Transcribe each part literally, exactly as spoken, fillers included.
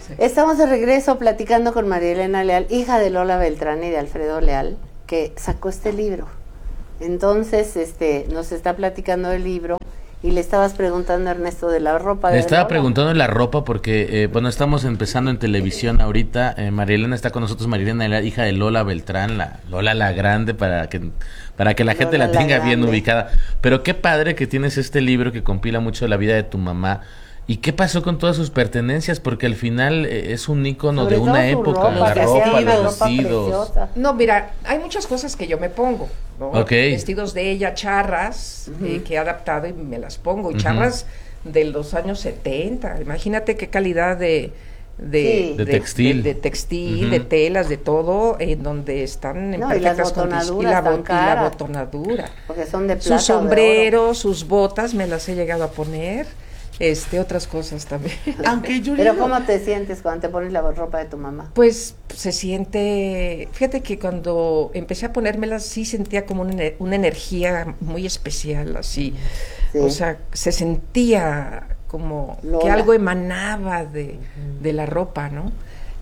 Sí. Estamos de regreso platicando con María Elena Leal, hija de Lola Beltrán y de Alfredo Leal, que sacó este libro. Entonces, este, nos está platicando del libro y le estabas preguntando a Ernesto de la ropa. Le de estaba Lola. preguntando de la ropa porque, eh, bueno, estamos empezando en televisión ahorita. Eh, María Elena está con nosotros, María Elena, la hija de Lola Beltrán, la Lola la Grande, para que para que la gente Lola la la tenga bien Grande. ubicada. Pero qué padre que tienes este libro que compila mucho de la vida de tu mamá. ¿Y qué pasó con todas sus pertenencias? Porque al final eh, es un ícono Sobre de todo una su época, ropa, la que ropa, hacía una los ropa vestidos. preciosa. No, mira, hay muchas cosas que yo me pongo, ¿no? Ok. Vestidos de ella, charras, Ujú. eh, que he adaptado y me las pongo. Y Ujú. charras de los años setenta. Imagínate qué calidad de... Sí. De textil. de, de textil, Ujú. de telas, de todo, en donde están en No, y las perfectas condiciones. Y botonaduras la, tan bo- y la caras. botonadura. Porque son de plata. Sus sombreros, sus botas, me las he llegado a poner. Este, otras cosas también. Aunque yo Pero digo- ¿cómo te sientes cuando te pones la ropa de tu mamá? Pues se siente, fíjate que cuando empecé a ponérmelas sí sentía como una, ener- una energía muy especial, así, Sí. o sea, se sentía como Lola. que algo emanaba de, de la ropa, ¿no?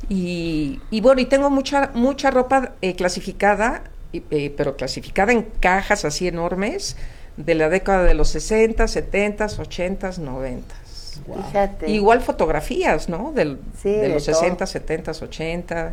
Y, y bueno, y tengo mucha mucha ropa eh, clasificada, y, eh, pero clasificada en cajas así enormes, de la década de los sesenta, setenta, ochenta, noventa. Fíjate. Igual fotografías, ¿no? Del, Sí, de de los todo. sesenta, setenta, ochenta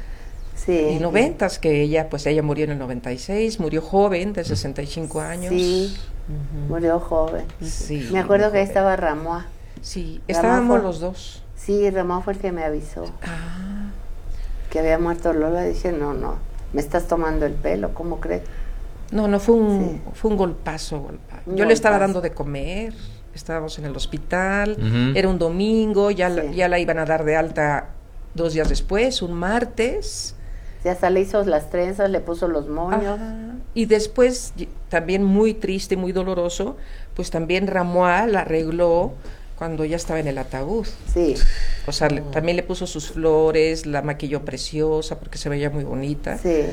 Sí. y noventa, que ella, pues ella murió en el noventa y seis, murió joven, de sesenta y cinco años. Sí, murió joven. Sí, Me acuerdo muy que ahí joven. estaba Ramón. Sí, Ramón estábamos fue- los dos. Sí, Ramón fue el que me avisó Ah, que había muerto Lola. Dije, no, no, me estás tomando el pelo, ¿cómo crees? no, no, fue un, Sí. fue un golpazo, golpazo. Un Yo le estaba golpazo. dando de comer, estábamos en el hospital, Ujú. era un domingo, ya, la, Sí. ya la iban a dar de alta dos días después, un martes. Ya hasta le hizo las trenzas, le puso los moños. Ajá. Y después, y- también muy triste, muy doloroso, pues también Ramón la arregló cuando ya estaba en el ataúd. Sí, O sea, le- también le puso sus flores, la maquilló preciosa porque se veía muy bonita. sí.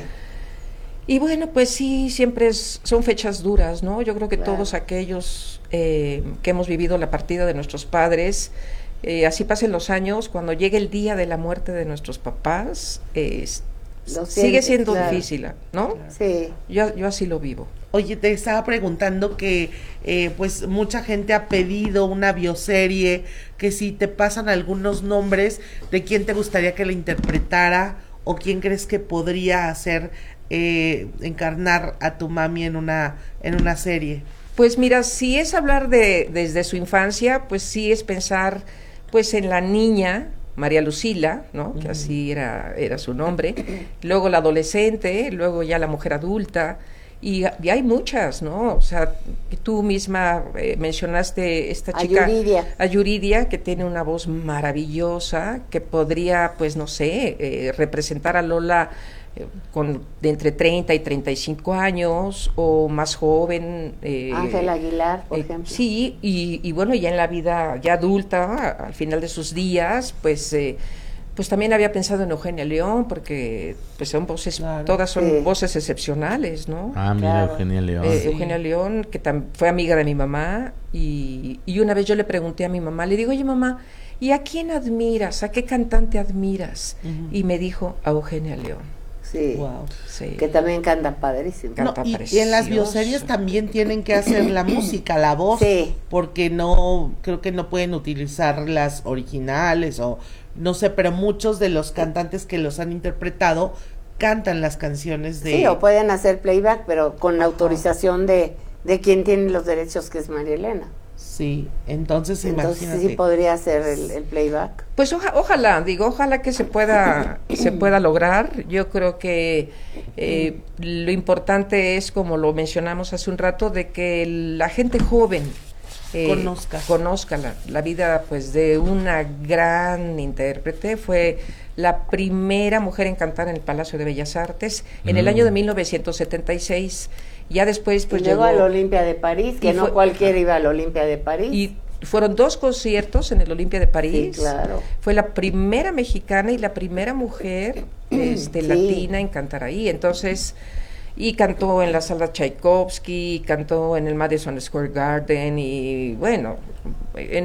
Y bueno, pues sí, siempre es, son fechas duras, ¿no? Yo creo que Claro. todos aquellos eh, que hemos vivido la partida de nuestros padres, eh, así pasen los años, cuando llegue el día de la muerte de nuestros papás, eh, s- Lo sigue sientes, siendo claro. difícil, ¿no? Sí. Yo, yo así lo vivo. Oye, te estaba preguntando que eh, pues mucha gente ha pedido una bioserie, que si te pasan algunos nombres de quién te gustaría que la interpretara o quién crees que podría hacer eh, encarnar a tu mami en una en una serie. Pues mira, si es hablar de desde su infancia, pues sí es pensar pues en la niña María Lucila, ¿no? Que así era era su nombre, luego la adolescente, luego ya la mujer adulta y, y hay muchas, ¿no? O sea, tú misma eh, mencionaste esta A chica Yuridia. a Yuridia, que tiene una voz maravillosa, que podría, pues no sé, eh, representar a Lola eh, con de entre treinta y treinta y cinco años o más joven. eh, Ángela Aguilar, por eh, ejemplo. Sí, y, y bueno, ya en la vida ya adulta, al final de sus días, pues eh, pues también había pensado en Eugenia León, porque pues son voces, Claro. todas son Sí. voces excepcionales, ¿no? Ah, mira, Claro. Eugenia León. Eh, Sí. Eugenia León, que tam- fue amiga de mi mamá, y, y una vez yo le pregunté a mi mamá, le digo, oye mamá, ¿y a quién admiras? ¿A qué cantante admiras? Ujú. Y me dijo, a Eugenia León. Sí. Wow. Sí. Que también canta padrísimo. Can- No, Canta y, y en las precioso. bioseries también tienen que hacer la música, la voz, Sí. porque no, creo que no pueden utilizar las originales o no sé, pero muchos de los cantantes que los han interpretado cantan las canciones de... Sí, o pueden hacer playback, pero con la Ajá. autorización de, de quien tiene los derechos, que es María Elena. Sí, entonces, Entonces imagínate. sí podría hacer el, el playback. Pues oja- ojalá, digo, ojalá que se pueda, se pueda lograr. Yo creo que eh, lo importante es, como lo mencionamos hace un rato, de que la gente joven eh, Conozca. conozca la, la vida pues de una gran intérprete. Fue la primera mujer en cantar en el Palacio de Bellas Artes en el Mm. año de mil novecientos setenta y seis. Ya después pues y luego llegó al Olimpia de París, que y no fue- cualquiera iba al Olimpia de París. y fueron dos conciertos en el Olimpia de París. Sí, claro. Fue la primera mexicana y la primera mujer este, Sí. latina en cantar ahí. Entonces, y cantó en la sala Tchaikovsky, cantó en el Madison Square Garden y bueno, en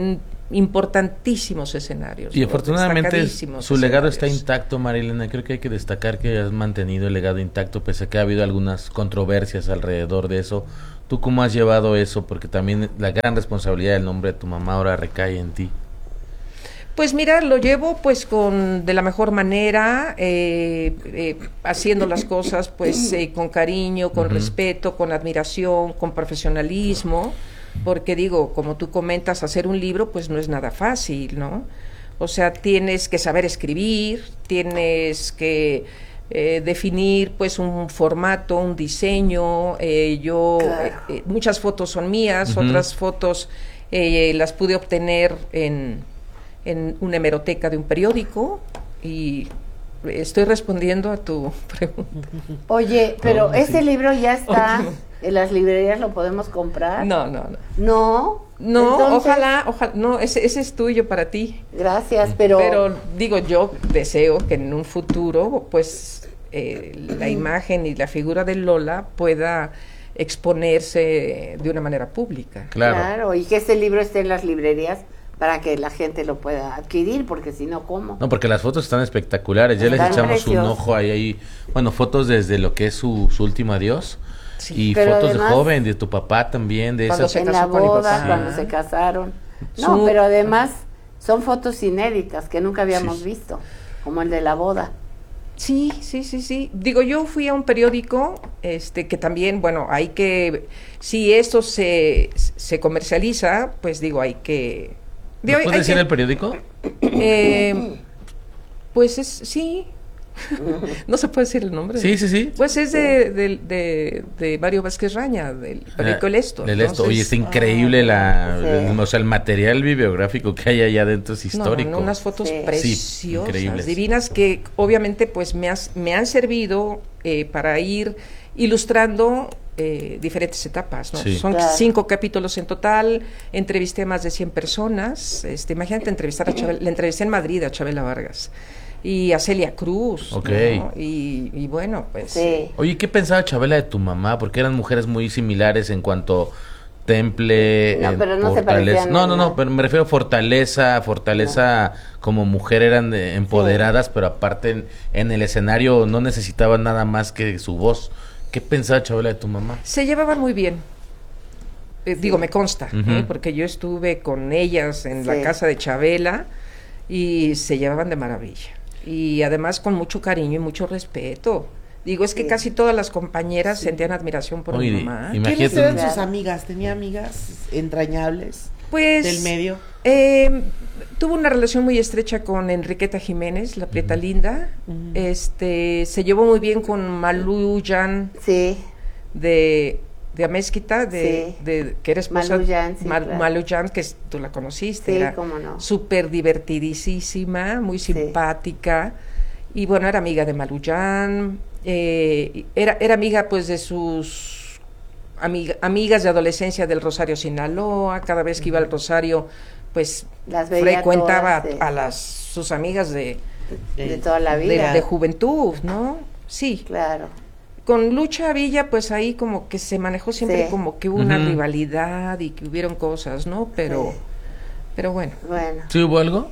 importantísimos escenarios. Y ¿no? afortunadamente Destacadísimos su legado está escenarios. intacto, Marilena. Creo que hay que destacar que has mantenido el legado intacto, pese a que ha habido algunas controversias alrededor de eso. ¿Tú cómo has llevado eso? Porque también la gran responsabilidad del nombre de tu mamá ahora recae en ti. Pues mira, lo llevo pues con de la mejor manera, eh, eh, haciendo las cosas pues eh, con cariño, con Ujú. respeto, con admiración, con profesionalismo, porque digo, como tú comentas, hacer un libro pues no es nada fácil, ¿no? O sea, tienes que saber escribir, tienes que eh, definir pues un formato, un diseño, eh, yo, Claro. eh, eh, muchas fotos son mías, Ujú. otras fotos eh, las pude obtener en en una hemeroteca de un periódico y estoy respondiendo a tu pregunta. Oye, pero Oh, ese sí. libro ya está Oye. en las librerías, ¿lo podemos comprar? No, no, no. No. No, Entonces, ojalá, ojalá, no, ese, ese es tuyo para ti. Gracias, pero, Pero digo, yo deseo que en un futuro, pues, eh, la imagen y la figura de Lola pueda exponerse de una manera pública. Claro. claro, y que este libro esté en las librerías para que la gente lo pueda adquirir, porque si no, ¿cómo? No, porque las fotos están espectaculares. Ya les Están echamos un preciosas. ojo ahí, ahí. Bueno, fotos desde lo que es su, su último adiós. Sí. Y Pero fotos además- de joven, de tu papá también, de Cuando esas. se En la casó con mi boda, papá. cuando Sí. se casaron. No, Su- pero además son fotos inéditas que nunca habíamos Sí. visto, como el de la boda. Sí, sí, sí, sí. Digo, yo fui a un periódico, este, que también, bueno, hay que, si esto se, se comercializa, pues digo, hay que... ¿Me digo, hay- puedes hay decir que- el periódico? Eh, pues es, sí. No se puede decir el nombre. Sí, sí, sí. Pues es de, de, de, de Mario Vázquez Raña, del periódico El Esto. El Esto. Oye, Entonces, está increíble la, sí. el- o sea, el material bibliográfico que hay allá adentro es no, histórico. no, unas fotos Sí. preciosas, Sí, increíbles. divinas, que obviamente pues me, has- me han servido eh, para ir ilustrando eh, diferentes etapas, ¿no? Sí. Son Claro. cinco capítulos en total, entrevisté a más de cien personas, este, imagínate entrevistar a Chabela, la entrevisté en Madrid a Chabela Vargas y a Celia Cruz, Ok. ¿no? y, y bueno, pues... Sí. Oye, ¿qué pensaba Chabela de tu mamá? Porque eran mujeres muy similares en cuanto temple, No, en pero no se fortaleza. parecían No, en no, nada. no, pero me refiero a fortaleza, fortaleza como mujer eran eh, empoderadas, pero aparte en, en el escenario no necesitaban nada más que su voz. ¿Qué pensaba Chabela de tu mamá? Se llevaban muy bien. Eh, Digo, me consta, Ujú. ¿eh? Porque yo estuve con ellas en Sí. la casa de Chabela y se llevaban de maravilla. Y además con mucho cariño y mucho respeto. Digo, es que Sí. casi todas las compañeras sentían admiración por Oye, mi mamá. y- ¿Quiénes Imagínate eran un- sus amigas? ¿Tenía amigas entrañables Pues del medio? eh, tuvo una relación muy estrecha con Enriqueta Jiménez, la Prieta Linda. Ujú. Este, se llevó muy bien con Malú Yan Sí, de, de Amezquita, de, Sí. de- que era esposa Malú Yan, sí, Mal- claro. Malú Yan, que es- tú la conociste, sí, era cómo no. súper divertidísima, muy Sí. simpática, y bueno, era amiga de Malú Yan, eh, era, era amiga pues de sus amiga- amigas de adolescencia del Rosario Sinaloa, cada vez que iba al Rosario, pues Las veía frecuentaba todas, sí. a las sus amigas de, De toda la de, vida. de juventud, ¿no? Sí, Claro. con Lucha Villa, pues ahí como que se manejó siempre Sí. como que hubo una Ujú. rivalidad y que hubieron cosas, ¿no? Pero, Sí. pero bueno. Bueno. ¿Sí hubo algo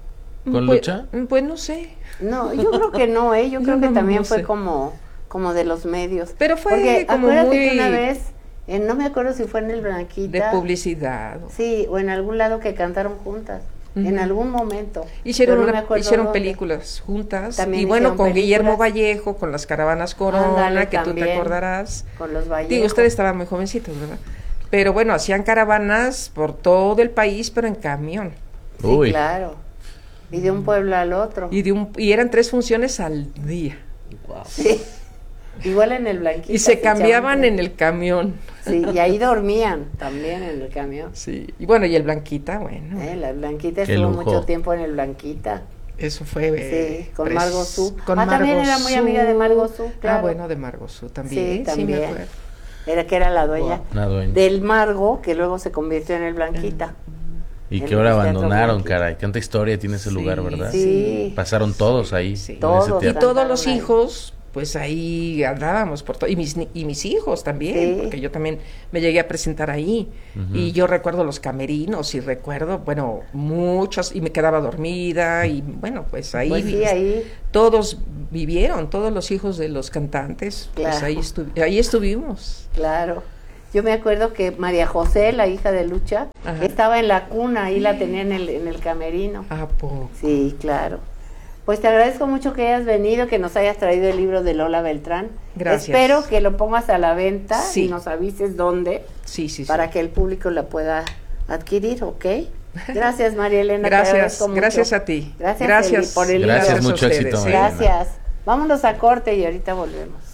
con pues, Lucha? Pues no sé. No, yo creo que no, ¿eh? Yo Yo creo que no- también no fue sé. como, como de los medios. Pero fue Porque como acuérdate muy que una vez, eh, no me acuerdo si fue en el de Blanquita. publicidad. Sí, o en algún lado que cantaron juntas. Ujú. En algún momento. Hicieron, pero no una- me acuerdo hicieron dónde. películas juntas. También y bueno, hicieron con películas. Guillermo Vallejo, con las caravanas Corona, Ándale, que tú te también. acordarás. Con los Vallejos. Digo, ustedes estaban muy jovencitos, ¿verdad? Pero bueno, hacían caravanas por todo el país, pero en camión. Sí, Uy. claro. Y de un pueblo al otro. Y, de un, y eran tres funciones al día. Sí. Igual en el Blanquita. Y se cambiaban echaban- en el camión. Sí, y ahí dormían también en el camión. Sí. Y bueno, y el Blanquita, bueno, Eh, La Blanquita Qué estuvo lujo. mucho tiempo en el Blanquita. eso fue. eh, Sí, con pres- Margot Su. Con Ah, también Margot era muy Su. amiga de Margot Su, claro. Ah, bueno, de Margot Su también. Sí, Sí, me también. acuerdo. Era que era la dueña. La dueña. Del Margo, que luego se convirtió en el Blanquita. Y en que ahora el Teatro abandonaron, Blanquita. caray. Tanta historia tiene ese Sí, lugar, ¿verdad? Sí. Pasaron todos ahí. Sí. en Todos. ese Y teatro. todos los Ahí. hijos pues ahí andábamos por todo, y mis, ni- y mis hijos también, Sí. porque yo también me llegué a presentar ahí, Ujú. y yo recuerdo los camerinos, y recuerdo, bueno, muchos, y me quedaba dormida, y bueno, pues ahí, Pues sí, ahí. todos vivieron, todos los hijos de los cantantes, pues Claro. ahí, estu- ahí estuvimos. Claro. Yo me acuerdo que María José, la hija de Lucha, Ajá. estaba en la cuna, ahí la tenía en el, en el camerino. ¿A poco? Sí, claro. Pues te agradezco mucho que hayas venido, que nos hayas traído el libro de Lola Beltrán. Gracias. Espero que lo pongas a la venta Sí. y nos avises dónde Sí, sí, sí. para que el público la pueda adquirir, ¿ok? Gracias, María Elena. te Gracias, agradezco mucho. gracias a ti. Gracias, Gracias Eli, por el Gracias, libro. mucho a ustedes, éxito, ¿eh? María Elena. Gracias. Vámonos a corte y ahorita volvemos.